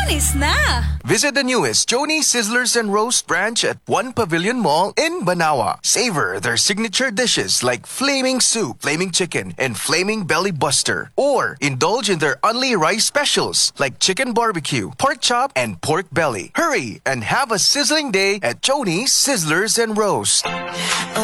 Lunes na! Visit the newest Joni Sizzlers and Roast branch at One Pavilion Mall in Banawa. Savor their signature dishes like Flaming Soup, Flaming Chicken, and Flaming Belly Buster. Or indulge in their only rice specials like Chicken Barbecue, Pork Chop, and Pork Belly. Hurry and have a sizzling day at Joni Sizzlers and Roast.